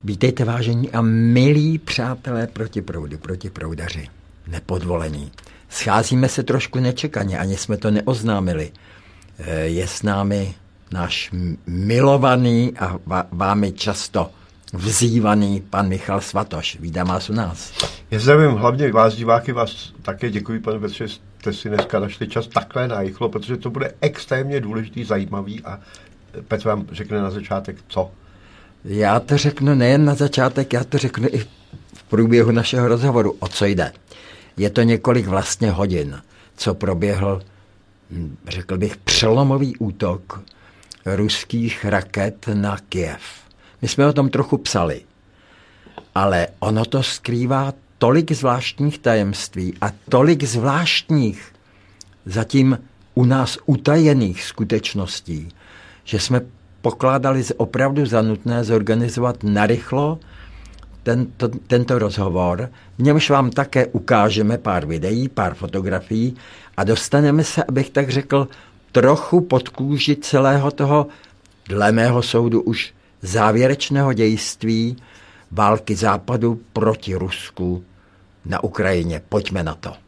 Vítejte, vážení a milí přátelé protiproudaři, nepodvolení. Scházíme se trošku nečekaně, ani jsme to neoznámili. Je s námi náš milovaný a vámi často vzývaný pan Michal Svatoš. Vítám vás u nás. Já zdravím hlavně vás, diváky, vás také děkuji, pane Petře, že jste si dneska našli čas takhle narychlo, protože to bude extrémně důležitý, zajímavý a Petr vám řekne na začátek co? Já to řeknu nejen na začátek, já to řeknu i v průběhu našeho rozhovoru, o co jde. Je to několik vlastně hodin, co proběhl, řekl bych, přelomový útok ruských raket na Kyjev. My jsme o tom trochu psali, ale ono to skrývá tolik zvláštních tajemství a tolik zvláštních, zatím u nás utajených skutečností, že jsme pokládali opravdu za nutné zorganizovat narychlo tento rozhovor, v němž vám také ukážeme pár videí, pár fotografií a dostaneme se, abych tak řekl, trochu pod kůži celého toho, dle mého soudu už závěrečného dějství války Západu proti Rusku na Ukrajině. Pojďme na to.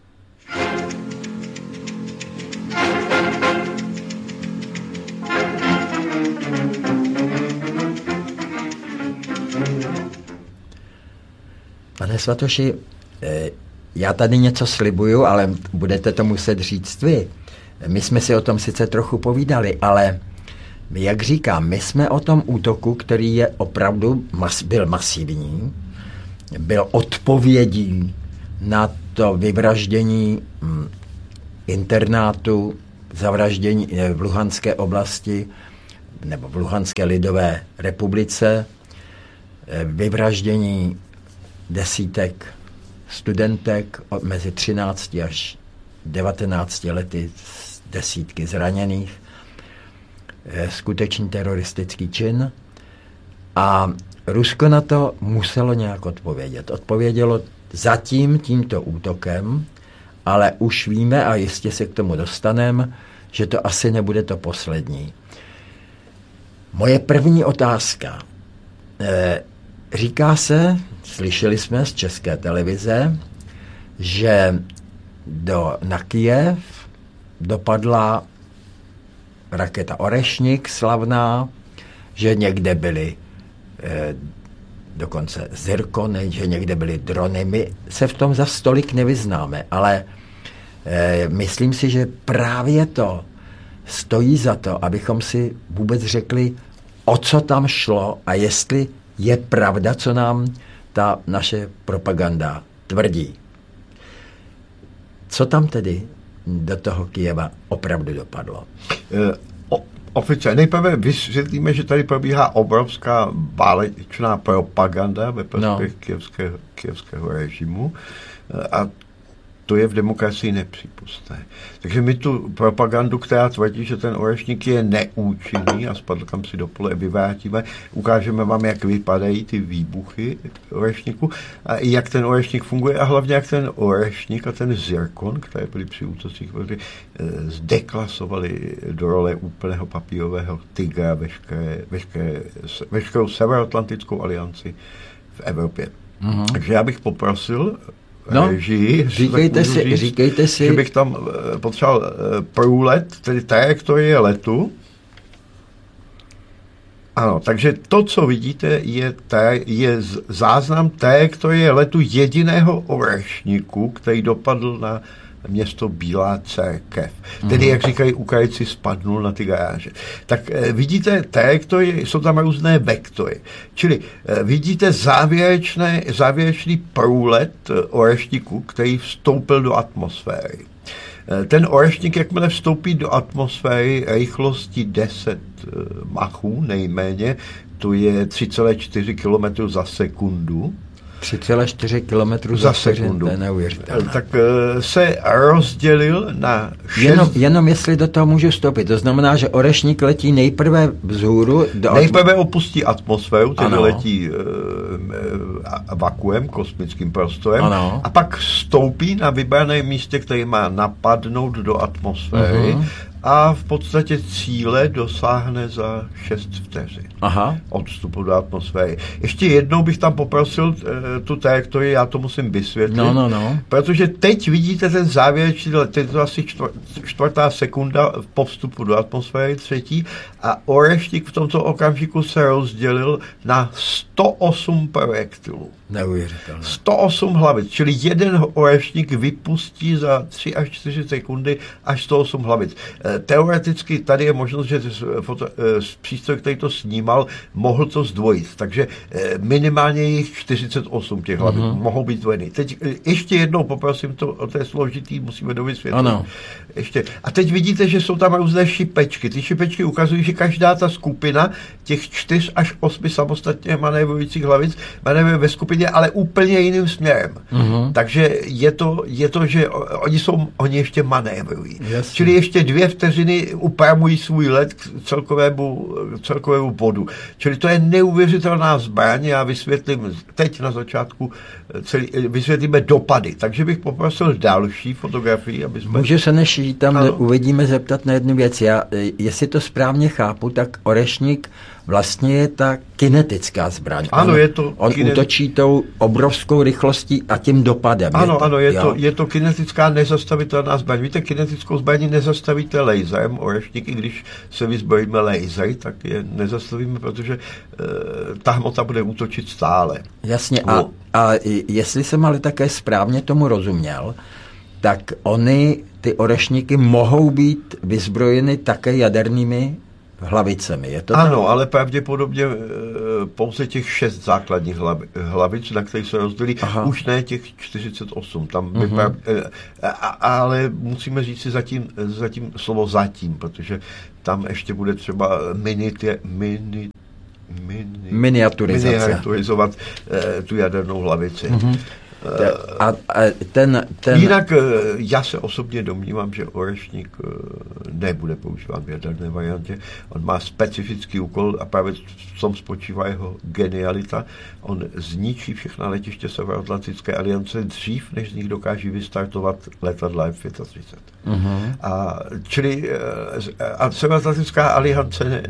Pane Svatoši, já tady něco slibuju, ale budete to muset říct vy. My jsme si o tom sice trochu povídali, ale jak říkám, my jsme o tom útoku, který je opravdu byl masivní, byl odpovědí na to vyvraždění internátu, zavraždění v Luhanské oblasti nebo v Luhanské lidové republice, vyvraždění desítek studentek mezi 13 až 19 lety, desítky zraněných, skutečný teroristický čin a Rusko na to muselo nějak odpovědět. Odpovědělo zatím tímto útokem, ale už víme a jistě se k tomu dostaneme, že to asi nebude to poslední. Moje první otázka. Říká se, slyšeli jsme z České televize, že na Kyjev dopadla raketa Orešnik slavná, že někde byly dokonce zirkony, že někde byly drony. My se v tom za stolik nevyznáme, ale myslím si, že právě to stojí za to, abychom si vůbec řekli, o co tam šlo a jestli je pravda, co nám ta naše propaganda tvrdí. Co tam tedy do toho Kyjeva opravdu dopadlo? Oficiálně nejprve vysvětlíme, že tady probíhá obrovská válečná propaganda ve prospěch kyjevského režimu a to je v demokracii nepřípustné. Takže my tu propagandu, která tvrdí, že ten Orešník je neúčinný a spadl kam si do pole, vyvrátíme, ukážeme vám, jak vypadají ty výbuchy Orešníku a jak ten Orešník funguje a hlavně jak ten Orešník a ten zirkon, které byly při útocích, zdeklasovali do role úplného papírového tygra veškerou severoatlantickou alianci v Evropě. Uh-huh. Takže já bych poprosil režii, říkejte si, že bych tam potřeboval průlet, tedy trajektorie letu. Ano, takže to, co vidíte, je záznam trajektorie letu jediného Orešníku, který dopadl na město Bílá Cerkev. Tedy, jak říkají Ukrajinci, spadnul na ty garáže. Tak vidíte trajektorie, jsou tam různé vektory. Čili vidíte závěrečný průlet Orešníku, který vstoupil do atmosféry. Ten Orešník, jakmile vstoupí do atmosféry rychlostí 10 machů nejméně, to je 3,4 km za sekundu. 3,4 km za sekundu. To je neuvěřitelné. Tak se rozdělil na 6... Jenom jestli do toho můžu vstoupit. To znamená, že Orešník letí nejprve vzhůru. Nejprve opustí atmosféru, tedy letí vakuem, kosmickým prostorem, a pak stoupí na vybraném místě, který má napadnout do atmosféry a v podstatě cíle dosáhne za 6 vteřin. Aha. Od vstupu do atmosféry. Ještě jednou bych tam poprosil tu trajektorii, já to musím vysvětlit. No. Protože teď vidíte ten závěrečný let, je to asi čtvrtá sekunda po vstupu do atmosféry, třetí, a orešník v tomto okamžiku se rozdělil na 108 projektilů. Neuvěřitelné. 108 hlavic, čili jeden orešník vypustí za 3 až 4 sekundy až 108 hlavic. Teoreticky tady je možnost, že přístroj, který to snímal, mohl to zdvojit. Takže minimálně jich 48 těch hlavic mohou být zdvojeny. Teď ještě jednou poprosím, to je složitý, musíme dovysvětlit. Ano. Ještě. A teď vidíte, že jsou tam různé šipečky. Ty šipečky ukazují, že každá ta skupina těch 4 až 8 samostatně manévrujících hlavic manévruje ve skupině, ale úplně jiným směrem. Takže je to, že oni ještě manévrují. Jasně. Čili ještě 2 vteřiny upravují svůj let k celkovému bodu. Čili to je neuvěřitelná zbraň. Já vysvětlím teď na začátku, vysvětlíme dopady. Takže bych poprosil další fotografii, aby jsme... Může se, než ji tam uvidíme, zeptat na jednu věc. Jestli to správně chápu, tak orešník vlastně je ta kinetická zbraň. Ano, je to... On útočí tou obrovskou rychlostí a tím dopadem. Ano, je to kinetická nezastavitelná zbraň. Víte, kinetickou zbraní nezastavíte laserem, orešník, i když se vyzbrojíme lasery, tak je nezastavíme, protože ta hmota bude útočit stále. Jasně, a jestli jsem ale také správně tomu rozuměl, tak ty orešníky mohou být vyzbrojeny také jadernými hlavicemi. Je to ano, ale pravděpodobně pouze těch 6 základních hlavic, na kterých se rozdělí, už ne těch 48. Tam ale musíme říct si zatím slovo zatím, protože tam ještě bude třeba miniaturizovat tu jadernou hlavici. Jinak já se osobně domnívám, že orešník nebude používán v jaderné variantě. On má specifický úkol a právě v tom spočívá jeho genialita. On zničí všechna letiště Severoatlantické aliance dřív, než z nich dokáží vystartovat letadla F-35. A Severoatlantická aliance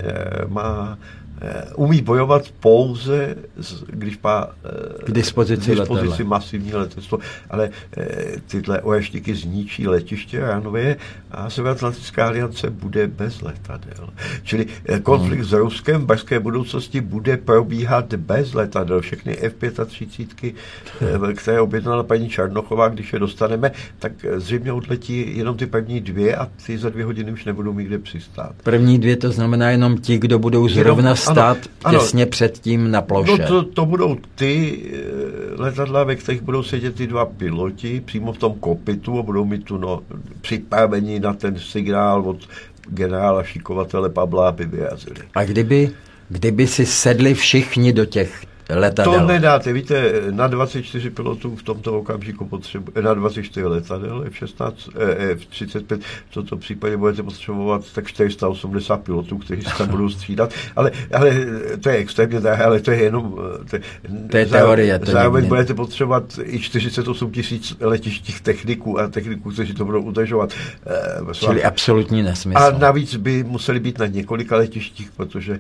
umí bojovat pouze, když má k dispozici masivní letectvo, ale tyhle orešníky zničí letiště Ranové a Severoatlantická aliance bude bez letadel. Čili konflikt s Ruskem v brzké budoucnosti bude probíhat bez letadel. Všechny F-35, které objednala paní Černochová, když je dostaneme, tak zřejmě odletí jenom ty první 2 a ty za 2 hodiny už nebudou nikde přistát. První 2 to znamená jenom ti, kdo budou zrovna stát těsně předtím na ploše. No to budou ty letadla, ve kterých budou sedět ty 2 piloti přímo v tom kokpitu a budou mít připravení na ten signál od generála šikovatele Pavla, aby vyrazili. A kdyby si sedli všichni do těch letadel? To nedáte, víte, na 24 pilotů v tomto okamžiku na 24 letadel F-16, F-35, v tomto případě budete potřebovat tak 480 pilotů, kteří se tam budou střídat, ale to je extrémně drahé, ale to je jenom... To je teorie. Zároveň budete potřebovat i 48 000 letištích techniků, kteří to budou udržovat. Čili absolutní nesmysl. A navíc by museli být na několika letištích, protože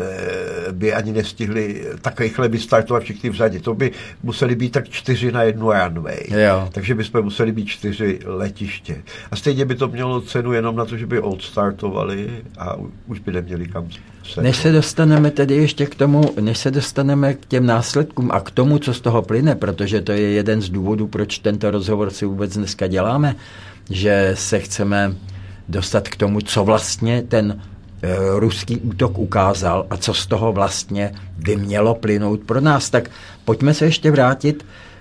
by ani nestihli tak rychle vystartovat všichni v řadě. To by museli být tak 4 na 1 runway. Jo. Takže bychom museli být 4 letiště. A stejně by to mělo cenu jenom na to, že by odstartovali a už by neměli kam se. Než se dostaneme tedy ještě k tomu, než se dostaneme k těm následkům a k tomu, co z toho plyne, protože to je jeden z důvodů, proč tento rozhovor si vůbec dneska děláme, že se chceme dostat k tomu, co vlastně ten ruský útok ukázal a co z toho vlastně by mělo plynout pro nás. Tak pojďme se ještě vrátit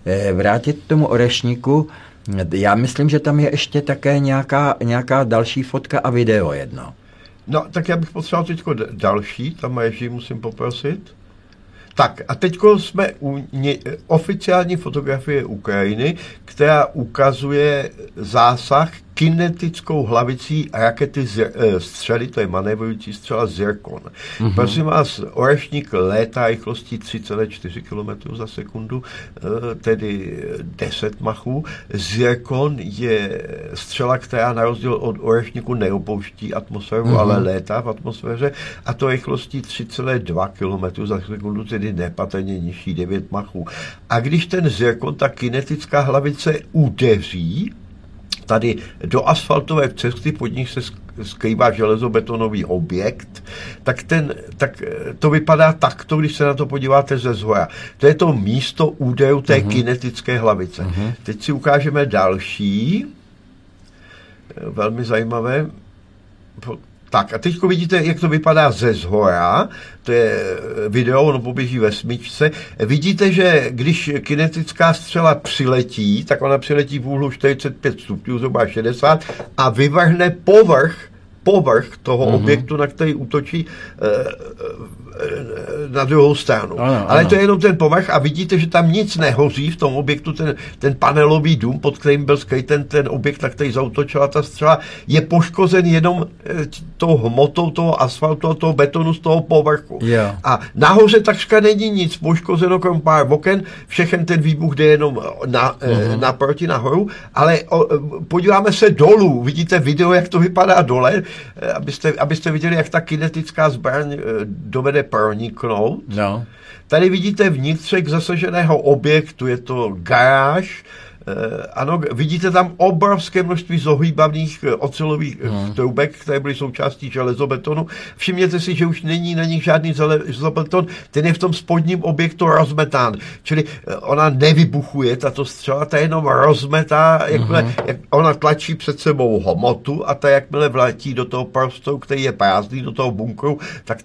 k tomu orešníku. Já myslím, že tam je ještě také nějaká další fotka a video jedno. No, tak já bych potřeboval teďko další, tam režii musím poprosit. Tak a teďko jsme u oficiální fotografie Ukrajiny, která ukazuje zásah, kinetickou hlavicí rakety střely, to je manévrující střela Zirkon. Prosím vás, orešník létá rychlostí 3,4 km za sekundu, tedy 10 machů. Zirkon je střela, která na rozdíl od orešníku neopouští atmosféru, ale létá v atmosféře, a to rychlostí 3,2 km za sekundu, tedy nepatrně nižší 9 machů. A když ten Zirkon, ta kinetická hlavice udeří tady do asfaltové cesty, pod nich se skrývá železobetonový objekt, tak to vypadá takto, když se na to podíváte ze zhora. To je to místo úderu té kinetické hlavice. Teď si ukážeme další, velmi zajímavé. Tak a teď vidíte, jak to vypadá ze zhora. To je video, ono poběží ve smyčce. Vidíte, že když kinetická střela přiletí, tak ona přiletí v úhlu 45 stupňů, zhruba 60, a vyvrhne povrch toho objektu, na který útočí, na druhou stranu. Ale to je jenom ten povrch a vidíte, že tam nic nehoří v tom objektu, ten panelový dům, pod kterým byl skryten ten objekt, na který zaútočila ta střela, je poškozen jenom tou hmotou toho asfaltu, toho betonu z toho povrchu. Yeah. A nahoře takřka není nic poškozeno, krom pár oken, všechen ten výbuch jde jenom naproti nahoru, ale podíváme se dolů, vidíte video, jak to vypadá dole, abyste viděli, jak ta kinetická zbraň dovede proniknout. No. Tady vidíte vnitřek zasaženého objektu, je to garáž. Ano, vidíte tam obrovské množství zohýbavných ocelových trubek, které byly součástí železobetonu. Všimněte si, že už není na nich žádný železobeton, ten je v tom spodním objektu rozmetán. Čili ona nevybuchuje, tato střela, ta jenom rozmetá, jak ona tlačí před sebou hmotu a ta jakmile vletí do toho prostoru, který je prázdný, do toho bunkru, tak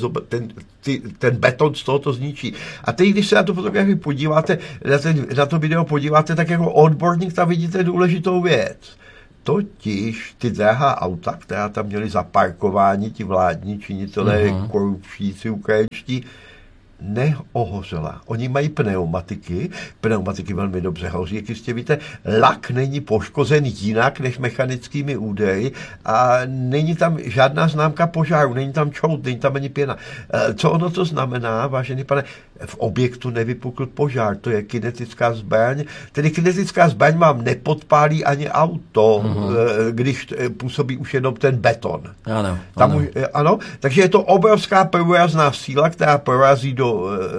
ten beton z toho to zničí. A teď, když se na tu fotografii podíváte, na to video podíváte, tak jako odborník tam vidíte důležitou věc. Totiž ty drahá auta, která tam měli za parkování, ti vládní činitelé, korupčníci ukrajinští, neohořela. Oni mají pneumatiky velmi dobře hoří, jak jistě víte, lak není poškozen jinak než mechanickými údery a není tam žádná známka požáru, není tam čout, není tam ani pěna. Co ono to znamená, vážený pane? V objektu nevypukl požár, to je kinetická zbraň. Tedy kinetická zbraň vám nepodpálí ani auto, když působí už jenom ten beton. Ano. Takže je to obrovská průrazná síla, která prorazí do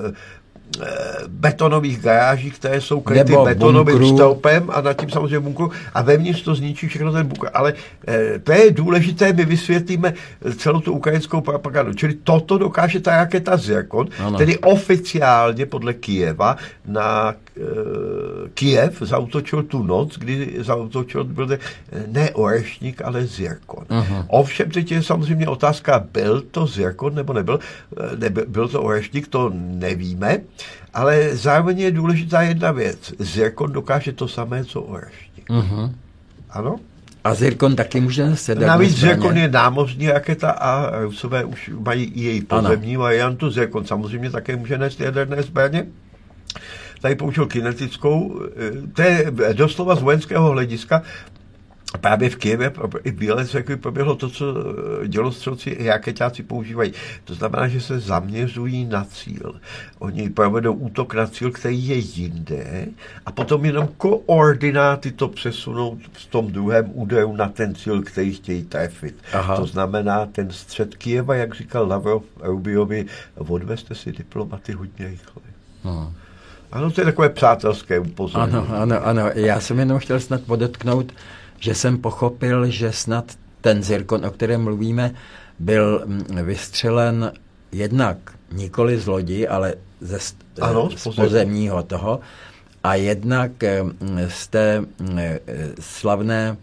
betonových garáží, které jsou kryty betonovým stolpem a nad tím samozřejmě bunkru a vevnitř to zničí všechno ten bunkr. Ale to je důležité, my vysvětlíme celou tu ukrajinskou propagandu. Čili toto dokáže ta raketa Zirkon, tedy oficiálně podle Kyjeva na Kyjev zaútočil tu noc, kdy zaútočil byl ne orešník, ale Zirkon. Ovšem teď je samozřejmě otázka, byl to Zirkon nebo nebyl, byl to orešník, to nevíme, ale zároveň je důležitá jedna věc. Zirkon dokáže to samé, co orešník. Ano? A Zirkon taky může sedat. Navíc Zirkon je námořní raketa a Rusové už mají i její pozemní variantu. Zirkon samozřejmě také může nést jaderné zbraně. Tady použil kinetickou, to je doslova z vojenského hlediska. Právě v Kyjevě i v Bělecku proběhlo to, co dělostřelci i raketáci používají. To znamená, že se zaměřují na cíl. Oni provedou útok na cíl, který je jinde a potom jenom koordináty to přesunou v tom druhém úderu na ten cíl, který chtějí trefit. To znamená, ten střed Kyjeva, jak říkal Lavrov Rubiovi, odvezte si diplomaty hodně rychle. Ano, to je takové přátelské upozornění. Ano. Já jsem jenom chtěl snad podotknout, že jsem pochopil, že snad ten Zirkon, o kterém mluvíme, byl vystřelen jednak nikoli z lodi, ale z pozemního toho, a jednak z té slavné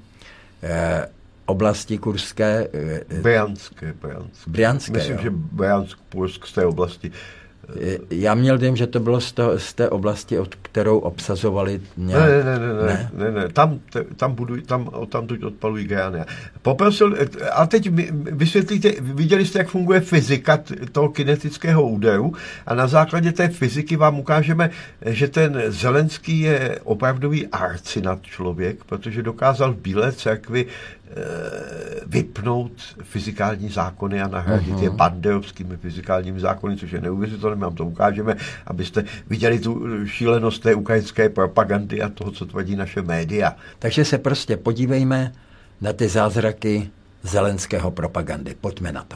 oblasti kurské. Bryanské. Bryanské, myslím, že Bryansk, Kursk z té oblasti. Já měl dojem, že to bylo z té oblasti, od kterou obsazovali nějak... Ne. Tam tu odpalují Guyana. Poprosil, a teď vysvětlíte, viděli jste, jak funguje fyzika toho kinetického úderu a na základě té fyziky vám ukážeme, že ten Zelenský je opravdový arcinat člověk, protože dokázal v Bílé cerkvi vypnout fyzikální zákony a nahradit je banderovskými fyzikálními zákony, což je neuvěřitelné, vám to ukážeme, abyste viděli tu šílenost té ukrajinské propagandy a toho, co tvrdí naše média. Takže se prostě podívejme na ty zázraky Zelenského propagandy. Pojďme na to.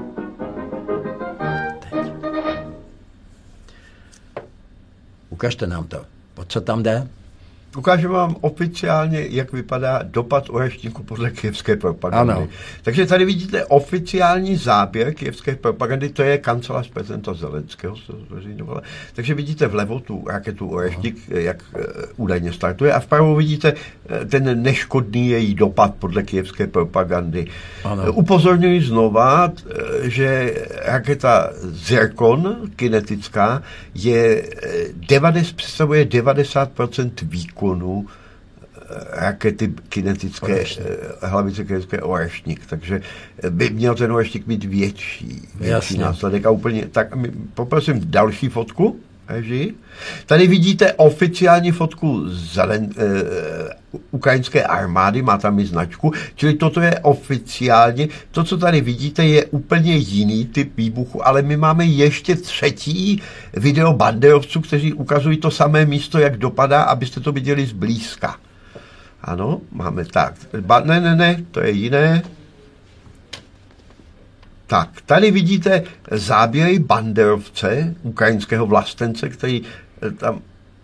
Teď. Ukažte nám to. O co tam jde? Ukážeme vám oficiálně, jak vypadá dopad orešníku podle kyjevské propagandy. Ano. Takže tady vidíte oficiální záběr kyjevské propagandy, to je kancelář prezidenta Zelenského. Takže vidíte vlevo tu raketu orešník, jak údajně startuje, a vpravo vidíte ten neškodný její dopad podle kyjevské propagandy. Ano. Upozorňuji znova, že raketa Zirkon, kinetická, představuje 90% výkonu rakety kinetické, hlavice kinetické orešník. Takže by měl ten orešník mít větší následek. A úplně, tak poprosím další fotku. Tady vidíte oficiální fotku ukrajinské armády, má tam i značku, čili toto je oficiálně. To, co tady vidíte, je úplně jiný typ výbuchu, ale my máme ještě třetí video banderovců, kteří ukazují to samé místo, jak dopadá, abyste to viděli zblízka. Ano, máme tak. Ne, to je jiné. Tak, tady vidíte záběry banderovce, ukrajinského vlastence, který tam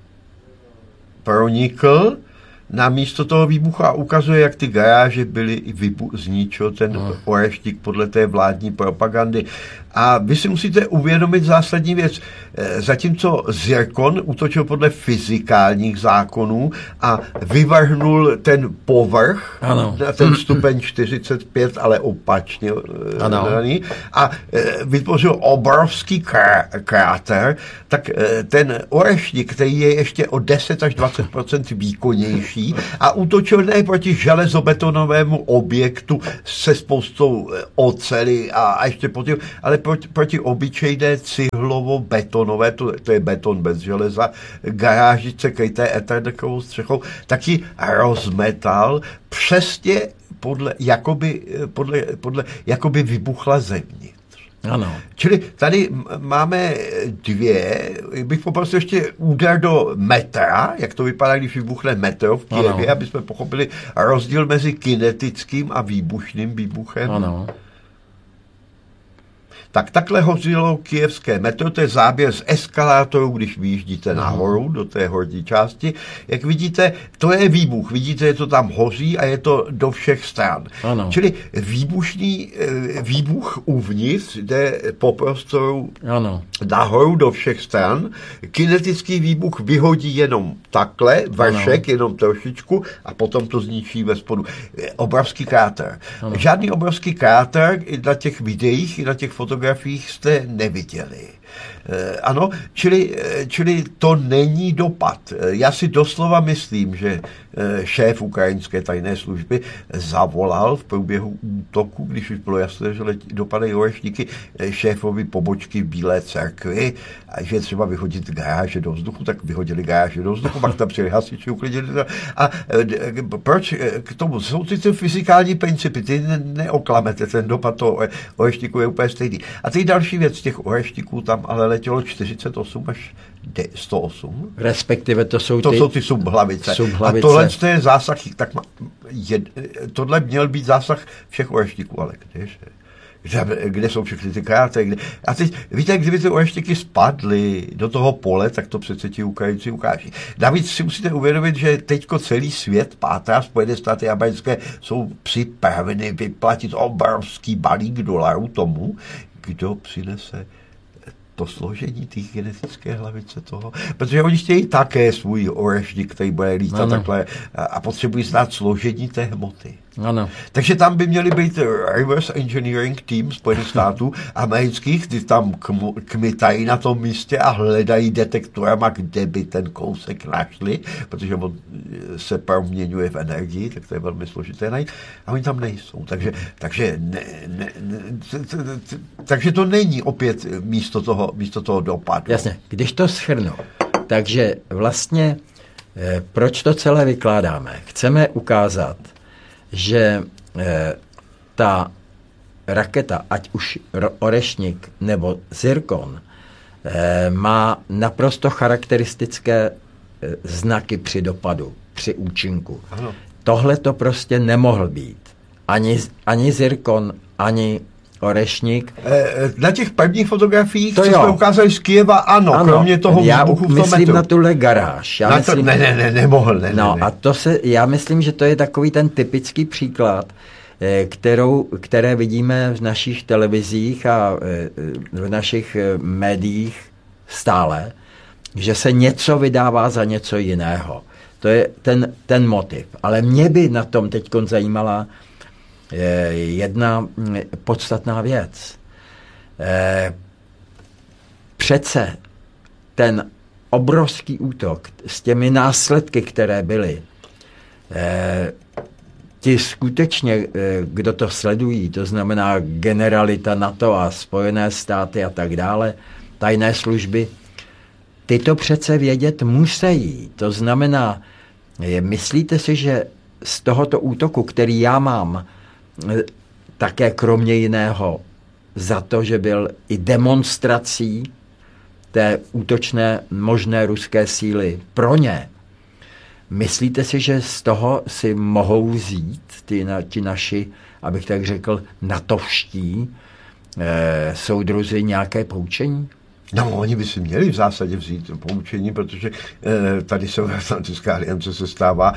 pronikl na místo toho výbuchu a ukazuje, jak ty garáže byly zničil ten oreštík podle té vládní propagandy. A vy si musíte uvědomit zásadní věc. Zatímco Zirkon útočil podle fyzikálních zákonů a vyvrhnul ten povrch na ten stupeň 45, ale opačně daný, a vytvořil obrovský kráter, tak ten orešník, který je ještě o 10 až 20% výkonnější a útočil ne proti železobetonovému objektu se spoustou oceli a ještě potom, ale proti obyčejné cihlovo-betonové, to je beton bez železa, garážice kryté ethernetovou střechou, taky rozmetal přesně jakoby vybuchla zevnitř. Ano. Čili tady máme bych poprosil ještě úder do metra, jak to vypadá, když vybuchne metro v Kyjevě, aby jsme pochopili rozdíl mezi kinetickým a výbušným výbuchem. Ano. Tak takhle hořilo kyjevské metro, to je záběr z eskalátoru, když vyjíždíte nahoru do té horní části. Jak vidíte, to je výbuch. Vidíte, že to tam hoří a je to do všech stran. Ano. Čili výbuch uvnitř jde po prostoru nahoru do všech stran. Kinetický výbuch vyhodí jenom takhle, vršek, jenom trošičku a potom to zničí ve spodu. Obrovský kráter. Ano. Žádný obrovský kráter i na těch videích, i na těch fotografiích jste neviděli. Ano, čili to není dopad. Já si doslova myslím, že šéf ukrajinské tajné služby zavolal v průběhu útoku, když už bylo jasné, že dopadají orešníky, šéfovi pobočky v Bílé cerkvi, a že třeba vyhodit garáže do vzduchu, tak vyhodili garáže do vzduchu, pak tam přijeli hasiči, uklidili to. A proč k tomu? Jsou ty fyzikální principy, ty neoklamete, ten dopad toho orešníku je úplně stejný. A teď další věc, těch orešníků tam ale letělo 48 až 108. Respektive to jsou ty subhlavice. A tohle je zásah, tohle měl být zásah všech orešníků, ale kde jsou všechny ty krátery? A teď, víte, kdyby ty orešníky spadly do toho pole, tak to přece ti Ukrajinci ukáží. Navíc si musíte uvědomit, že teďko celý svět pátrá, Spojené státy americké jsou připraveny vyplatit obrovský balík dolarů tomu, kdo přinese to složení té genetické hlavice toho, protože oni chtějí také svůj orešník, který bude lítat takhle, a potřebují znát složení té hmoty. Ano. Takže tam by měly být reverse engineering tým Spojených států amerických, ty tam kmitají na tom místě a hledají detektorama, kde by ten kousek našli, protože on se proměňuje v energii, tak to je velmi složité najít. A oni tam nejsou. Takže to není opět místo toho dopadu. Jasně, když to shrnu. Takže vlastně, proč to celé vykládáme? Chceme ukázat, že ta raketa, ať už Orešník nebo Zirkon, má naprosto charakteristické znaky při dopadu, při účinku. Tohle to prostě nemohl být. Ani Zirkon, ani Orešník. Na těch prvních fotografiích, co jsme ukázali z Kyjeva, ano, kromě toho výbuchu v tom myslím metru. Na tuhle garáž. Nemohl. A to já myslím, že to je takový ten typický příklad, které vidíme v našich televizích a v našich médiích stále, že se něco vydává za něco jiného. To je ten motiv. Ale mě by na tom teď zajímala jedna podstatná věc. Přece ten obrovský útok s těmi následky, které byly, ti skutečně, kdo to sledují, to znamená generalita NATO a Spojené státy a tak dále, tajné služby, ty to přece vědět musí. To znamená, myslíte si, že z tohoto útoku, který já mám, také kromě jiného za to, že byl i demonstrací té útočné možné ruské síly pro ně, myslíte si, že z toho si mohou vzít ti naši, abych tak řekl, natovští soudruzi nějaké poučení? No, oni by si měli v zásadě vzít poučení, protože tady Severoatlantická aliance se stává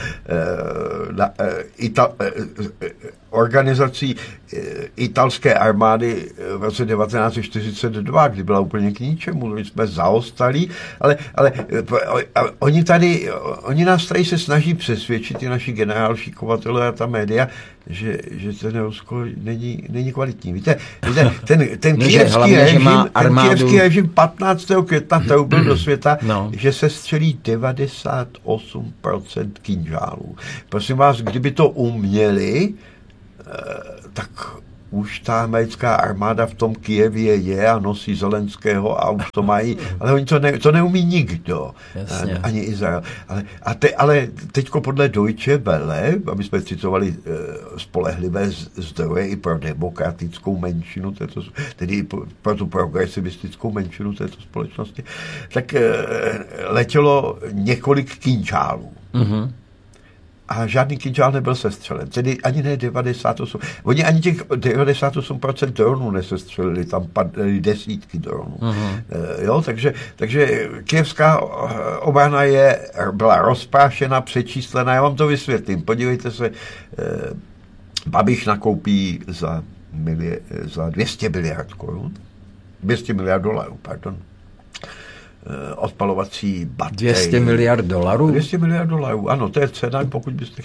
organizací italské armády v roce 1942, kdy byla úplně k ničemu, my jsme zaostali, ale oni nás tady se snaží přesvědčit, i naši generál šikovatelé a ta média, že ten Rusko není kvalitní. Víte, ten kyjevský režim 15. května byl do světa, že se střelí 98% kynžálů. Prosím vás, kdyby to uměli, tak už ta americká armáda v tom Kyjevě je a nosí Zelenského a už to mají, ale oni to neumí nikdo. Ani Izrael. Ale teďko podle Deutsche Welle, aby jsme citovali spolehlivé zdroje i pro demokratickou menšinu, tedy pro tu progresivistickou menšinu této společnosti, tak letělo několik kynžálů. Mm-hmm. A žádný kynžál nebyl sestřelen. Tedy ani ne 98. Oni ani těch 98% dronů nesestřelili, tam padly desítky dronů. Jo, takže kyjevská obrana byla rozprášena, přečíslená. Já vám to vysvětlím. Podívejte se, Babiš nakoupí za 200 miliard korun. 200 miliard dolarů, pardon. Odpalovací baterie. 200 miliard dolarů? 200 miliard dolarů, ano, to je cena, pokud byste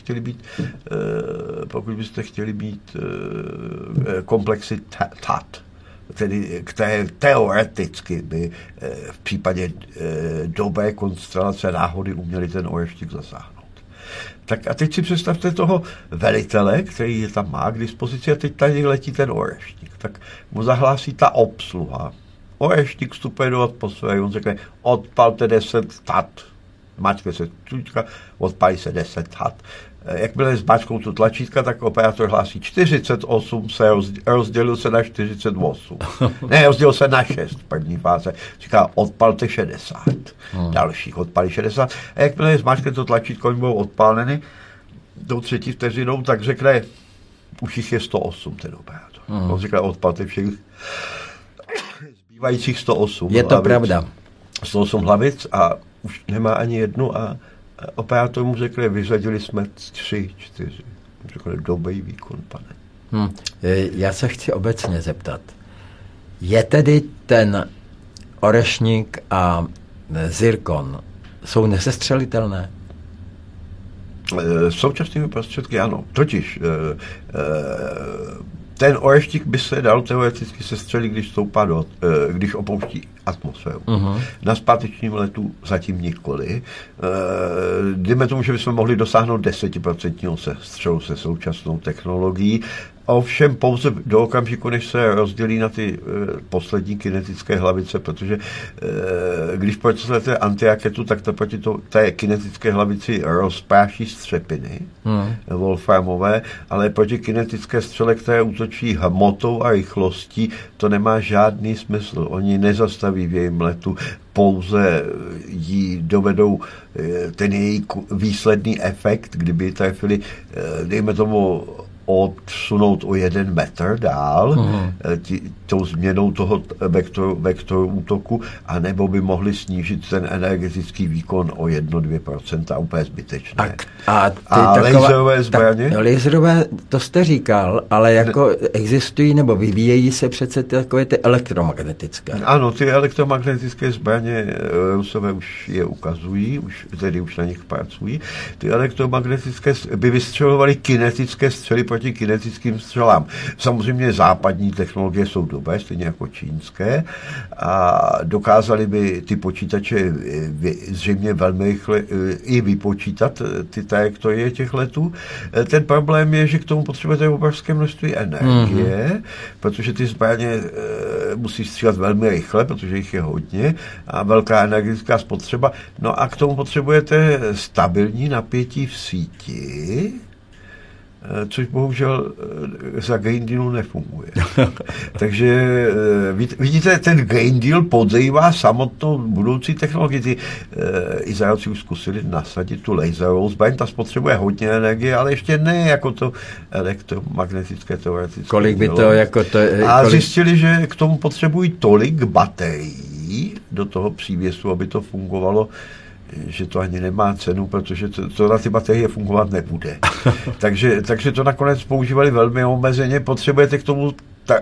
chtěli být komplexy TAT, tedy které teoreticky by v případě dobré konstelace náhody uměli ten Orešník zasáhnout. Tak a teď si představte toho velitele, který je tam má k dispozici, a teď tady letí ten Orešník. Tak mu zahlásí ta obsluha. Orešník vstupuje do atmosféry, on řekne, odpalte 10 TAT. Mačke se tlačítka, odpálí se 10 TAT. Jakmile zmačkou tu tlačítka, tak operátor hlásí 48 se rozdělil se na 48. Ne, rozdělil se na 6 v první fáze. Říká, odpalte 60. Dalších odpálí 60. A jakmile zmačkne to tlačítko, oni budou odpáleny tou třetí vteřinou, tak řekne, už jich je 108 ten operátor. On říká, odpalte všech zbývajících 108. Je to hlavic, pravda. 108 hlavic a už nemá ani jednu a operátor mu řekne, vyřadili jsme 3, 4. Řekne, dobrý výkon, pane. Já se chci obecně zeptat. Je tedy ten Orešník a Zirkon jsou nesestřelitelné? Současnými prostředky ano. Totiž ten oreštík by se dal teoreticky sestřelit, když opouští atmosféru. Na zpátečním letu zatím nikoli. Dejme tomu, že bychom mohli dosáhnout 10% sestřelu se současnou technologií, ovšem pouze do okamžiku, než se rozdělí na ty poslední kinetické hlavice, protože když procesujete antiraketu, tak to proti té kinetické hlavici rozpráší střepiny wolframové, ale proti kinetické střele, které útočí hmotou a rychlostí, to nemá žádný smysl. Oni nezastaví v jejím letu, pouze jí dovedou ten její výsledný efekt, kdyby trefili, dejme tomu, odsunout o 1 metr dál tou změnou toho vektoru útoku, anebo by mohli snížit ten energetický výkon o 1-2%, úplně zbytečné. A laserové zbraně? Laserové, to jste říkal, ale jako existují nebo vyvíjejí se přece takové ty elektromagnetické. Ano, ty elektromagnetické zbraně Rusové už je ukazují, už na nich pracují. Ty elektromagnetické by vystřelovaly kinetické střely proti kinetickým střelám. Samozřejmě západní technologie jsou dobré, stejně jako čínské, a dokázali by ty počítače zřejmě velmi rychle i vypočítat ty trajektorie těch letů. Ten problém je, že k tomu potřebujete obrovské množství energie, protože ty zbraně musí střílet velmi rychle, protože jich je hodně a velká energetická spotřeba. No a k tomu potřebujete stabilní napětí v síti, což bohužel za Green Dealu nefunguje. Takže vidíte, ten Green Deal podrývá samotnou budoucí technologii. Ty Izraelci už zkusili nasadit tu laserovou zbraň, ta spotřebuje hodně energie, ale ještě ne jako to elektromagnetické teoretické. Kolik by to jako to... A zjistili, že k tomu potřebují tolik baterií do toho přívěsu, aby to fungovalo, že to ani nemá cenu, protože to na ty baterie fungovat nebude. takže to nakonec používali velmi omezeně. Potřebujete k tomu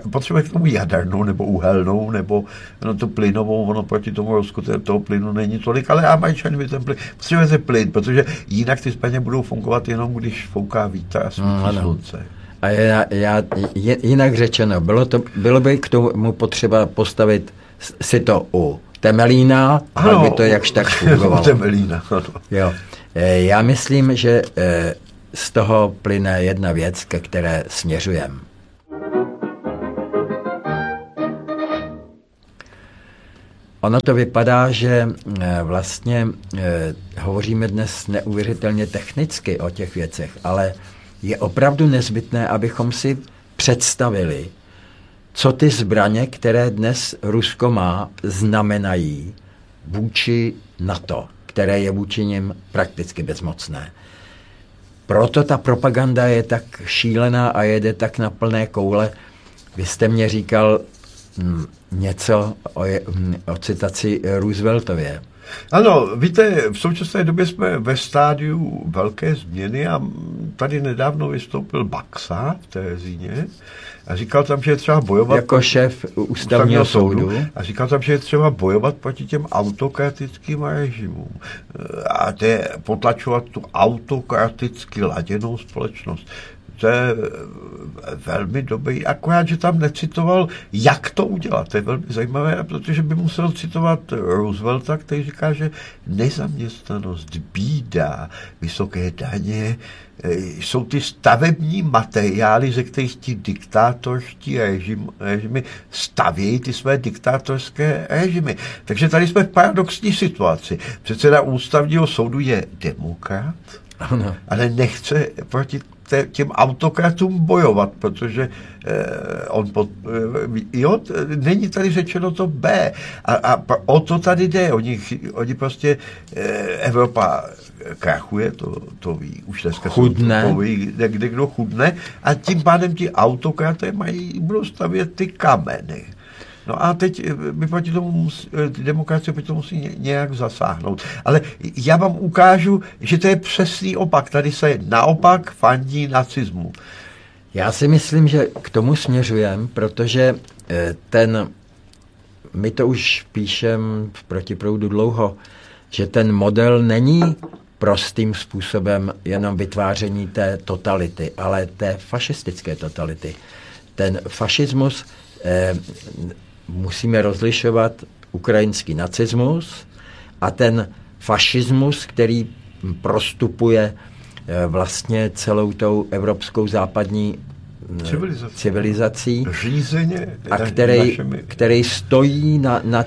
jadernou nebo uhelnou, nebo to plynovou, ono proti tomu Rusku toho plynu není tolik, ale Američani by ten plyn, potřebujete plyn, protože jinak ty zbraně budou fungovat jenom, když fouká vítr a svítí slunce. A jinak řečeno, bylo by k tomu potřeba postavit si to u Temelína, pak by to jakž tak fungovalo. Temelína, ano. Jo. Já myslím, že z toho plyne jedna věc, ke které směřujeme. Ono to vypadá, že vlastně hovoříme dnes neuvěřitelně technicky o těch věcech, ale je opravdu nezbytné, abychom si představili, co ty zbraně, které dnes Rusko má, znamenají vůči NATO, které je vůči nim prakticky bezmocné. Proto ta propaganda je tak šílená a jede tak na plné koule. Vy jste mě říkal něco o citaci Rooseveltově. Ano, víte, v současné době jsme ve stádiu velké změny a tady nedávno vystoupil Baxa v Terezíně a říkal tam, že je třeba bojovat... Jako šéf ústavního soudu. A říkal tam, že je třeba bojovat proti těm autokratickým režimům a potlačovat tu autokraticky laděnou společnost. To je velmi dobrý, akorát, že tam necitoval, jak to udělat. To je velmi zajímavé, protože by musel citovat Roosevelta, který říká, že nezaměstnanost, bída, vysoké daně jsou ty stavební materiály, ze kterých ti diktátorští režimy stavějí ty své diktátorské režimy. Takže tady jsme v paradoxní situaci. Předseda ústavního soudu je demokrat, ale nechce proti těm autokratům bojovat, protože není tady řečeno to B. A o to tady jde. Oni prostě Evropa krachuje, to ví, už dneska chudne. To ví, kde kdo chudne, a tím pádem ti autokraté budou stavět ty kameny. No a teď my proti tomu demokracie proti tomu musí nějak zasáhnout. Ale já vám ukážu, že to je přesný opak. Tady se naopak fandí nacismu. Já si myslím, že k tomu směřujeme, protože my to už píšem v Protiproudu dlouho, že ten model není prostým způsobem jenom vytváření té totality, ale té fašistické totality. Ten fašismus musíme rozlišovat ukrajinský nacismus a ten fašismus, který prostupuje vlastně celou tou evropskou západní civilizací a který stojí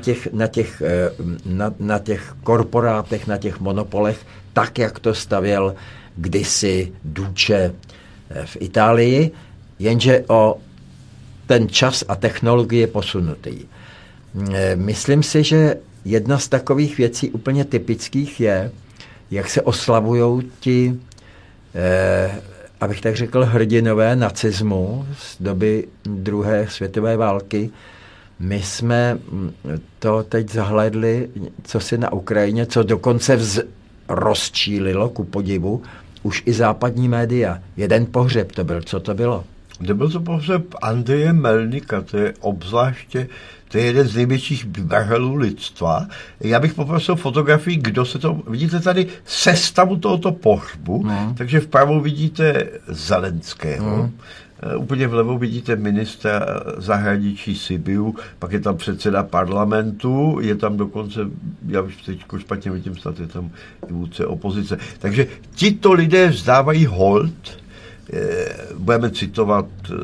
na těch korporátech, na těch monopolech, tak, jak to stavěl kdysi Duce v Itálii, jenže o ten čas a technologie posunutý. Myslím si, že jedna z takových věcí úplně typických je, jak se oslavujou ti, abych tak řekl, hrdinové nacismu z doby druhé světové války. My jsme to teď zahlédli, co si na Ukrajině, co dokonce rozčílilo, ku podivu, už i západní média. Jeden pohřeb to byl. Co to bylo? Nebyl to pohřeb Andreje Melnika, to je obzvláště, to je jeden z největších vrhelů lidstva. Já bych poprosil fotografii, kdo se to... Vidíte tady sestavu tohoto pohřbu, takže vpravo vidíte Zelenského, úplně vlevo vidíte ministra zahraničí Sibiu, pak je tam předseda parlamentu, je tam dokonce, já už teď špatně vidím, snad je tam i vůdce opozice. Takže tito lidé vzdávají hold, budeme citovat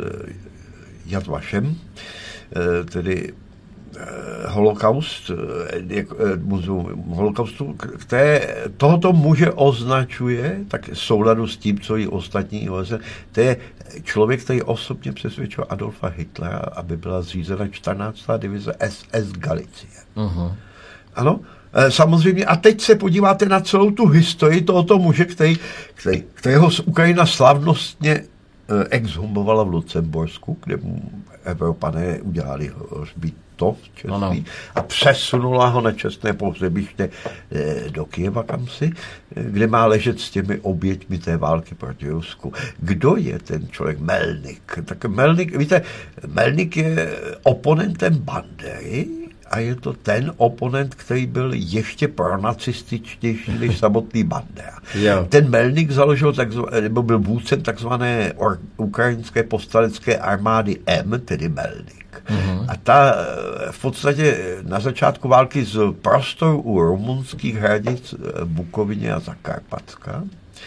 Yad Vashem, tedy holokaust, muzeum holokaustu, které tohoto muže označuje, tak v souladu s tím, co i ostatní OSN, to je člověk, který osobně přesvědčil Adolfa Hitlera, aby byla zřízena 14. divize SS Galicie. Ano? Samozřejmě, a teď se podíváte na celou tu historii tohoto muže, kterého z Ukrajina slavnostně exhumovala v Lucembursku, kde mu Evropané udělali hřbitov čestný a přesunula ho na čestné pohřebiště do Kyjeva kamsi, kde má ležet s těmi oběťmi té války proti Rusku. Kdo je ten člověk? Melnik. Tak Melnik, víte, Melnik je oponentem Bandery, a je to ten oponent, který byl ještě pronacističtější než samotný Bandera. Ten Melnik založil, nebo byl vůdcem takzvané ukrajinské povstalecké armády M, tedy Melnik. A ta v podstatě na začátku války z prostoru u rumunských hranic Bukovině a Zakarpatska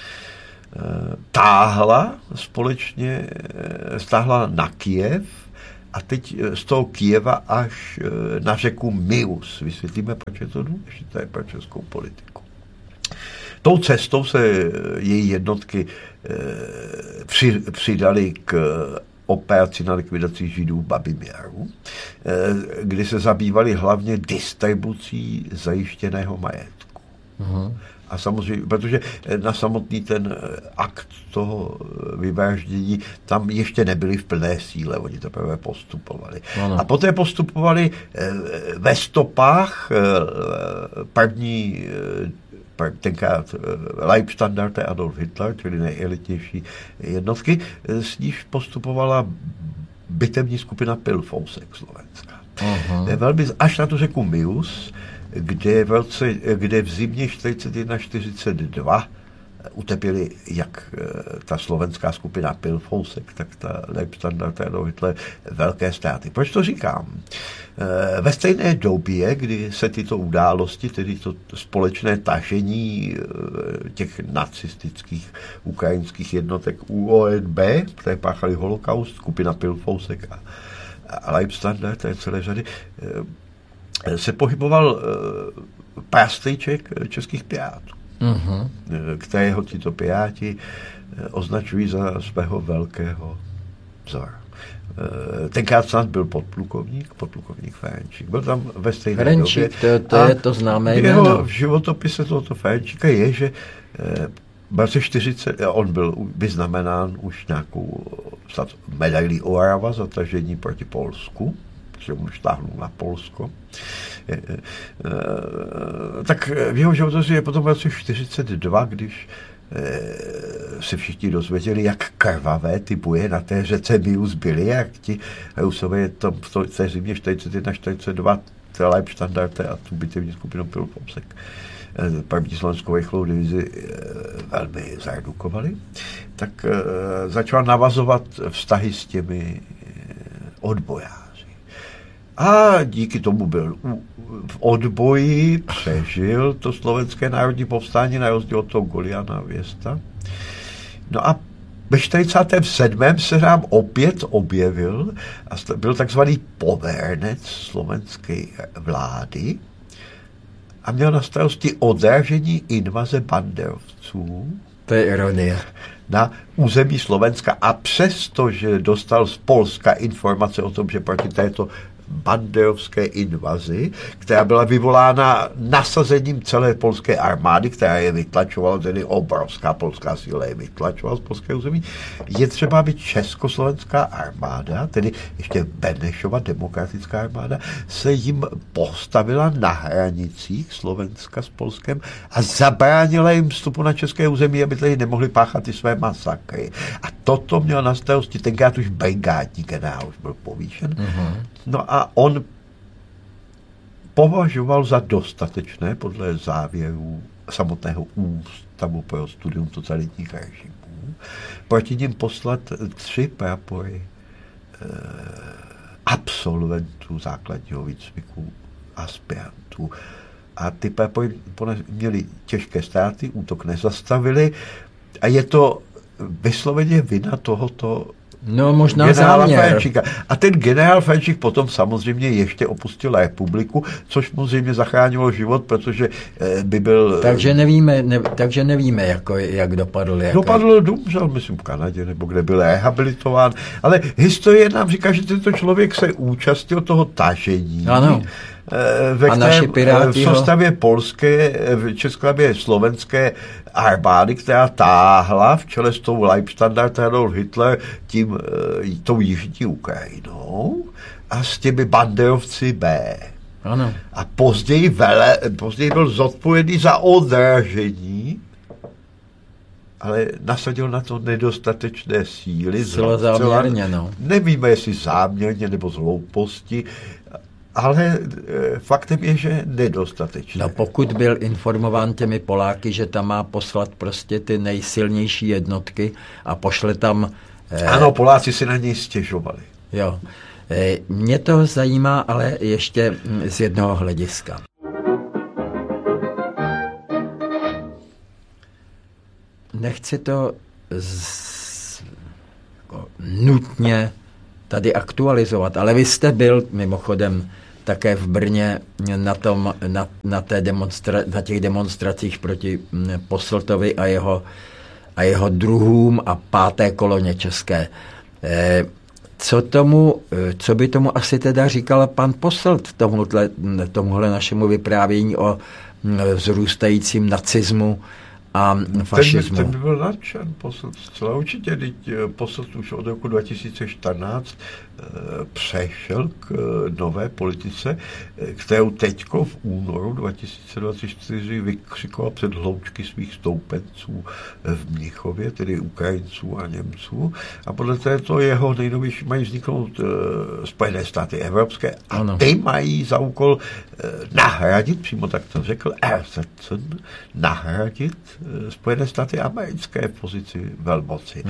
stáhla na Kyjev a teď z toho Kyjeva až na řeku Mius. Vysvětlíme, proč je to důležité pro českou politiku. Tou cestou se její jednotky přidali k operaci na likvidaci Židů v Babiměru, kdy se zabývali hlavně distribucí zajištěného majetku. A samozřejmě, protože na samotný ten akt toho vyvraždění tam ještě nebyli v plné síle, oni teprve postupovali. A poté postupovali ve stopách první tenkrát Leibstandarte Adolf Hitler, čili nejelitnější jednotky, s níž postupovala bitevní skupina Pilfousek Slovenská. Velmi až na tu řeku Mius, kde v zimě 41-42 utrpěli jak ta slovenská skupina Pilfousek, tak ta Leibstandarte Adolf Hitler velké ztráty. Proč to říkám? Ve stejné době, kdy se tyto události, tedy to společné tažení těch nacistických ukrajinských jednotek UONB, které páchali holokaust, skupina Pilfousek a Leibstandarte celé řady, se pohyboval pástejček českých pirátů, kterého tyto piráti označují za svého velkého vzora. Tenkrát snad byl podplukovník Ferenčík. Byl tam ve stejné době. To je to známé jméno. Jeho v životopise tohoto Ferenčíka je, že v roce 40 on byl vyznamenán už nějakou medailí Orava za tažení proti Polsku, že mu štáhnul na Polsko. Tak v jeho životopisu je potom v roce 42, když se všichni dozvěděli, jak krvavé ty boje na té řece Mius byly, jak ti Rusové v té zimě 41-42 Leibstandarte a tu bitevní skupinu Pilpomsek. První slovenskou rychlou divizi velmi zaredukovali, tak začal navazovat vztahy s těmi odbojáři. A díky tomu byl v odboji, přežil to slovenské národní povstání na rozdíl od toho Goliana Věsta. No a ve 47. se nám opět objevil a byl takzvaný povernec slovenské vlády a měl na starosti odražení invaze banderovců. To je ironie. Na území Slovenska a přesto, že dostal z Polska informace o tom, že proti této banderovské invazi, která byla vyvolána nasazením celé polské armády, která je vytlačovala, tedy obrovská polská síla je vytlačovala z polského území, je třeba, aby československá armáda, tedy ještě Benešova demokratická armáda, se jim postavila na hranicích Slovenska s Polskem a zabránila jim vstupu na české území, aby tady nemohli páchat ty své masakry. A toto měl na starosti tenkrát už brigádní generál, už byl povýšen. No a on považoval za dostatečné podle závěrů samotného Ústavu pro studium totalitních režimů proti ním poslat 3 prapory absolventů základního výcviku, aspirantů. A ty prapory měly těžké ztráty, útok nezastavili a je to vysloveně vina tohoto možná záměr. A ten generál Ferenčík potom samozřejmě ještě opustil republiku, což mu zřejmě zachránilo život, protože by byl... Takže nevíme, jak dopadl. Dopadl, umřel, myslím, v Kanadě, nebo kde byl rehabilitován. Ale historie nám říká, že tento člověk se účastnil toho tažení. Ano. V soustavě polské, v České slovenské armády, která táhla v čele s tou Leibstandarte Adolf Hitler tou jižní Ukrajinou a s těmi banderovci B. Ano. A později byl zodpovědný za odražení, ale nasadil na to nedostatečné síly. Záměrně, Nevíme, jestli záměrně nebo z hlouposti, ale faktem je, že nedostatečné. No pokud byl informován těmi Poláky, že tam má poslat prostě ty nejsilnější jednotky a pošle tam... Ano, Poláci si na něj stěžovali. Jo. Mě to zajímá, ale ještě z jednoho hlediska. Nechci to nutně tady aktualizovat, ale vy jste byl mimochodem také v Brně na těch demonstracích proti Posseltovi a jeho druhům a 5. koloně české. Co by tomu asi teda říkal pan Posselt tomuhle našemu vyprávění o vzrůstajícím nacismu a fašismu? Ten by byl nadšen, Posselt, zcela určitě. Posselt už od roku 2014 přešel k nové politice, kterou teďko v únoru 2024 vykřikoval před hloučky svých stoupenců v Mnichově, tedy Ukrajinců a Němců. A podle této jeho nejnovější mají vzniknout Spojené státy evropské a ty mají za úkol nahradit, přímo tak to řekl, nahradit Spojené státy americké v pozici velmoci.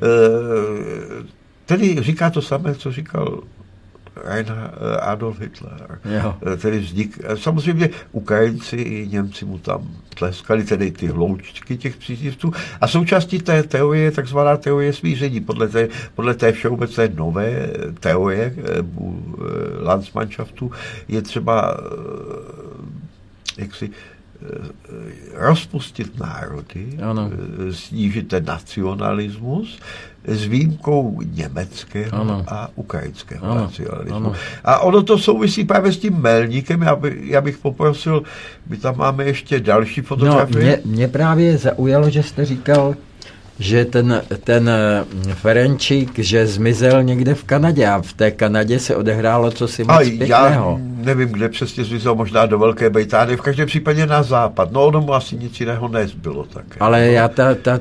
Tedy říká to samé, co říkal Adolf Hitler. Tedy samozřejmě Ukrajinci i Němci mu tam tleskali, tedy ty hloučky těch příznivců. A součástí té teorie je takzvaná teorie smíření. Podle té všeobecné nové teorie Landsmannschaftu je třeba rozpustit národy, snížit ten nacionalismus s výjimkou německého a ukrajinského nacionalismu. A ono to souvisí právě s tím Melníkem. Já bych poprosil, my tam máme ještě další fotografie. Mě právě zaujalo, že jste říkal, že ten Ferenčík, že zmizel někde v Kanadě a v té Kanadě se odehrálo cosi moc pěkného. Já nevím, kde přesně zmizel, možná do Velké Británie, v každém případě na západ. No ono mu asi nic jiného nezbylo také. Ale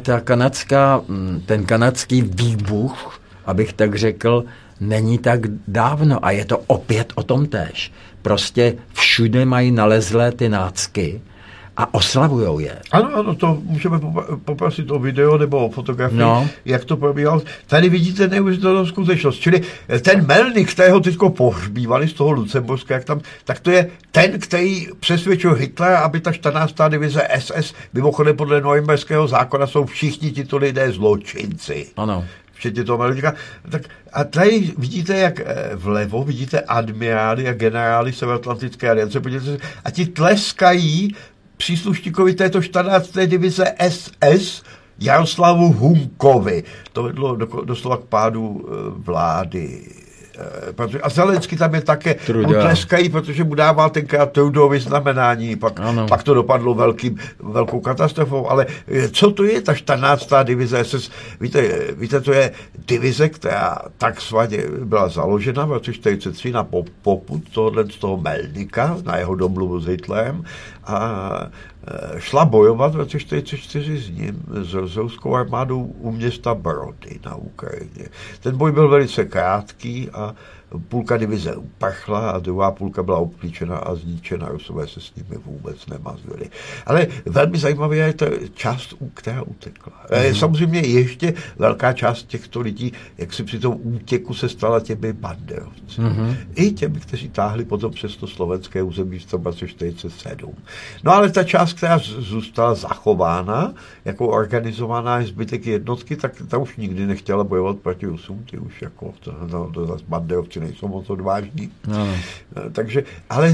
ten kanadský výbuch, abych tak řekl, není tak dávno a je to opět o tom též. prostě všude mají nalezlé ty nácky a oslavujou je. Ano, to můžeme poprosit o video nebo o fotografii, jak to probíhalo. Tady vidíte neuvěřitelnou skutečnost. Čili ten Melnik, kterého teďko pohřbívali z toho Lucemburska, jak tam, tak to je ten, který přesvědčil Hitlera, aby ta 14. divize SS, mimochodem podle Norimberského zákona jsou všichni tito lidé zločinci. Ano. Včetně toho Melníka. Tak a tady vidíte, jak vlevo, vidíte admirály a generály Severoatlantické aliance, podívejte se, a ti tleskají příslušníkovi této 14. divize SS Jaroslavu Hunkovi. To vedlo doslova k pádu vlády. A Zelenský tam je také, mu tleskají, protože mu dával tenkrát Trudeau vyznamenání, pak to dopadlo velkou katastrofou, ale co to je ta 14. divize SS? Víte, to je divize, která takzvaně byla založena v roce 1943 na popud z toho Melnika, na jeho domluvu s Hitlerem, a šla bojovat v roce 1944 s ním, s ruskou armádou u města Brody na Ukrajině. Ten boj byl velice krátký a půlka divize uprchla a druhá půlka byla obklíčena a zničena. Rusové se s nimi vůbec nemazili. Ale velmi zajímavé je ta část, která utekla. Samozřejmě ještě velká část těchto lidí, jak si při tom útěku se stala těmi banderovci. I těmi, kteří táhli potom přes to slovenské území v tom roce 1947. No ale ta část, která zůstala zachována, jako organizovaná zbytek jednotky, tak ta už nikdy nechtěla bojovat proti Rusům, ty už jako to zase banderovci nejsou moc odvážní. No. Takže, ale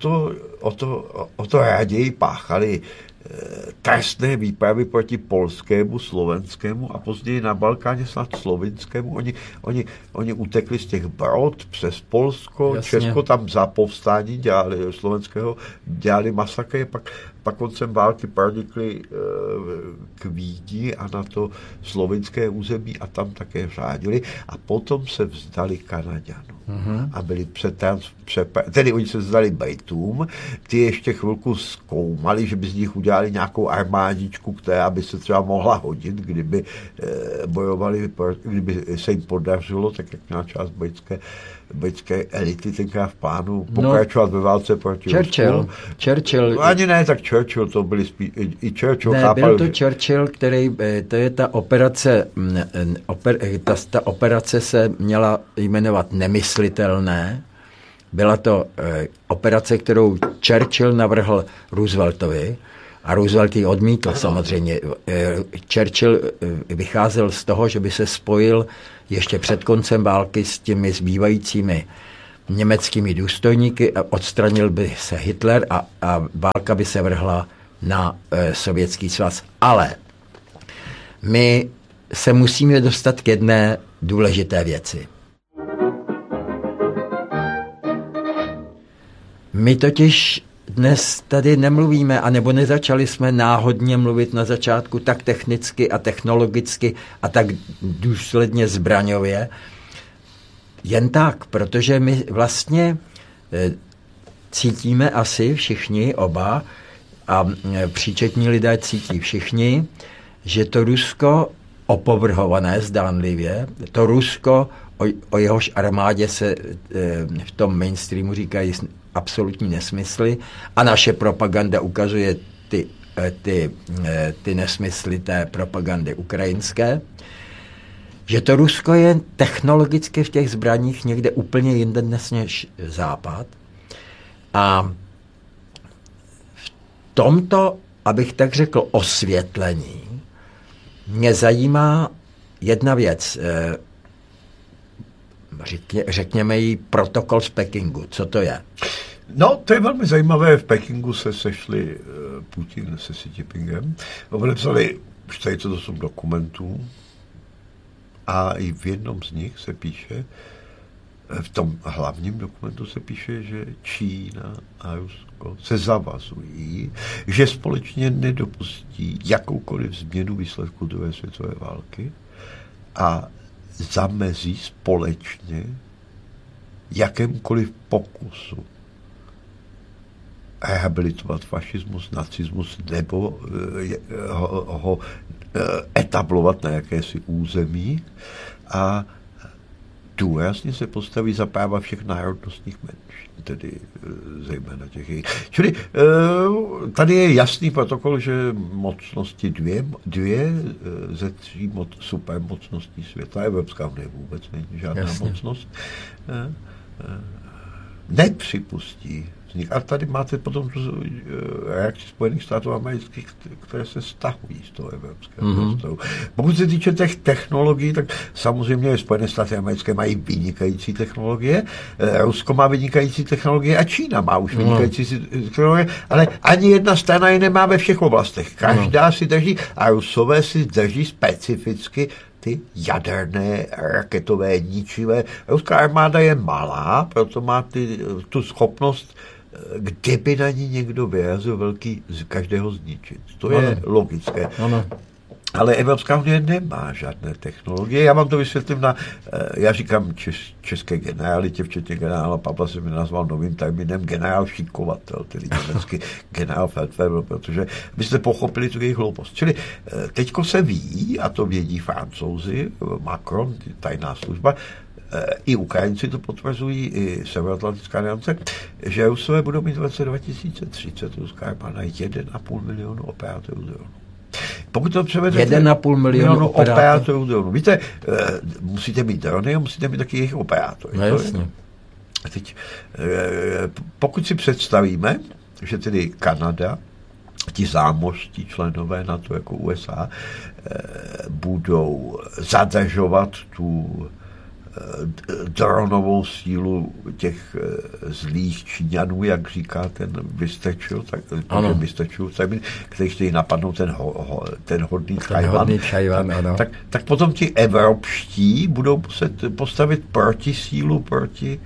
o to raději páchali trestné výpravy proti polskému, slovenskému a později na Balkáně snad slovinskému. Oni utekli z těch Brod přes Polsko, jasně. Česko tam za povstání slovenského dělali masakry, pak koncem války pronikli k Vídni a na to slovinské území a tam také řádili a potom se vzdali Kanaďanům. A byli tedy oni se vzdali Britům, ty ještě chvilku zkoumali, že by z nich udělali nějakou armádičku, která by se třeba mohla hodit, kdyby bojovali, kdyby se jim podařilo, tak jak měla část britské elity tenkrát v plánu pokračovat ve válce proti Churchill. Ani ne, tak Churchill to byli i Churchill ne, chápal. Byl to Churchill, který, to je ta operace, ta operace se měla jmenovat Nemyslitelné. Byla to operace, kterou Churchill navrhl Rooseveltovi a Roosevelt ji odmítl samozřejmě. Churchill vycházel z toho, že by se spojil ještě před koncem války s těmi zbývajícími německými důstojníky a odstranil by se Hitler a válka by se vrhla na Sovětský svaz. Ale my se musíme dostat k jedné důležité věci. My totiž dnes tady nemluvíme, anebo nezačali jsme náhodně mluvit na začátku tak technicky a technologicky a tak důsledně zbraňově. Jen tak, protože my vlastně cítíme asi všichni oba a příčetní lidé cítí všichni, že to Rusko opovrhované zdánlivě, to Rusko, o jehož armádě se v tom mainstreamu říkají absolutní nesmysly a naše propaganda ukazuje ty nesmysly té propagandy ukrajinské, že to Rusko je technologicky v těch zbraních někde úplně jinde dnes než Západ. A v tomto, abych tak řekl, osvětlení, mě zajímá jedna věc. Řekněme jí protokol z Pekingu. Co to je? No, to je velmi zajímavé. V Pekingu se sešli Putin se Xi Jinpingem. Podepsali 48 dokumentů a i v jednom z nich se píše, v tom hlavním dokumentu se píše, že Čína a Rusko se zavazují, že společně nedopustí jakoukoliv změnu výsledku druhé světové války a zamezí společně jakémkoliv pokusu rehabilitovat fašismus, nacismus nebo ho etablovat na jakési území. A důrazně se postaví za práva všech národnostních menšin, tedy zejména těch jejich. Čili tady je jasný protokol, že mocnosti dvě ze tří supermocností světa, Evropská unie vůbec není žádná mocnost, nepřipustí vznik. A tady máte potom reakci Spojených států amerických, které se stahují z toho evropského prostoru. Pokud se týče těch technologií, tak samozřejmě Spojené státy americké mají vynikající technologie, Rusko má vynikající technologie a Čína má už vynikající technologie, ale ani jedna strana je nemá ve všech oblastech. Každá si drží a Rusové si drží specificky ty jaderné, raketové, ničivé. Ruská armáda je malá, proto má tu schopnost, kdyby na ní někdo vyrazil velký, každého zničit. To je logické. Ano. Ale Evropská unie nemá žádné technologie. Já vám to vysvětlím já říkám české generalitě, včetně generála Pavla se mi nazval novým termínem generál šikovatel, tedy německý generál Feldwebel, protože byste pochopili tu jejich hloupost. Čili teďko se ví, a to vědí Francouzi, Macron, tajná služba, i Ukrajinci to potvrzují, i Severoatlantická aliance, že Rusové budou mít v roce 2030 ruská armáda 1,5 milionu operátorů dronu. Pokud to převedete 1,5 milionu operátorů dronu. Víte, musíte mít drony a musíte mít taky jejich operátory. No jasně. Teď, pokud si představíme, že tedy Kanada, ti zámořští členové NATO jako USA, budou zadržovat tu dronovou sílu těch zlých Číňanů, jak říká ten Vystrčil, který chtějí napadnout ten hodný Tchaj-wan, tak potom ti evropští budou muset postavit protisílu proti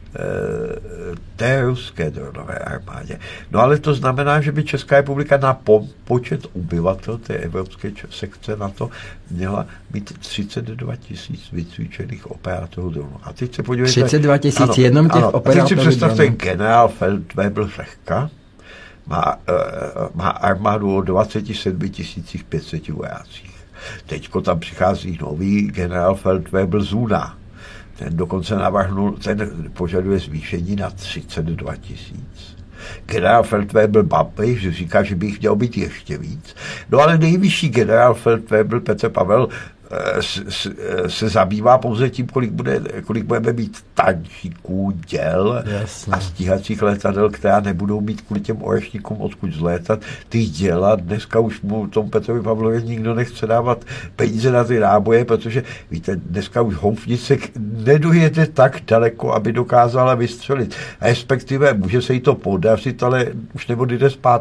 té ruské dronové armádě. No ale to znamená, že by Česká republika na počet obyvatel té evropské sekce NATO měla mít 32 000 vycvičených operátorů dronů. A teď se podívejte... 32 000 jenom těch operátorů. A teď si představte, generál Feldwebel Řehka má armádu o 27 500 vojácích. Teďko tam přichází nový generál Feldwebel Zuna. Ten dokonce ten požaduje zvýšení na 32 000. Generál Feldwebel Babiš říká, že by jich mělo být ještě víc. No ale nejvyšší generál Feldwebel Petr Pavel se zabývá pouze tím, kolik budeme mít tanků, děl a stíhacích letadel, která nebudou mít kvůli těm orešníkům odkud zlétat. Ty děla, dneska už mu tomu Petrovi Pavlovi nikdo nechce dávat peníze na ty náboje, protože víte, dneska už houfnice nedojede tak daleko, aby dokázala vystřelit. Respektive může se jí to podařit, ale už neodjde zpátky.